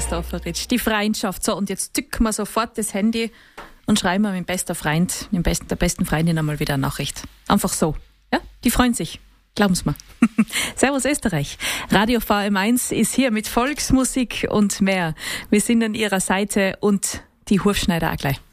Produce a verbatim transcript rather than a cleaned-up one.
Christopheritsch, die Freundschaft. So, und jetzt zücken wir sofort das Handy und schreiben wir mit dem besten Freund, mit dem besten, der besten Freundin einmal wieder eine Nachricht. Einfach so. Ja, die freuen sich. Glauben's mir. Servus Österreich. Radio V M eins ist hier mit Volksmusik und mehr. Wir sind an Ihrer Seite und die Hufschneider auch gleich.